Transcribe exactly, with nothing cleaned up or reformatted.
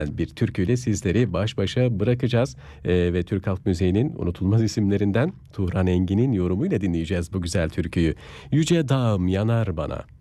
Bir türküyle sizleri baş başa bırakacağız Ee, ve Türk Halk Müziği'nin unutulmaz isimlerinden Tuğran Engin'in yorumuyla dinleyeceğiz bu güzel türküyü. Yüce dağım yanar bana.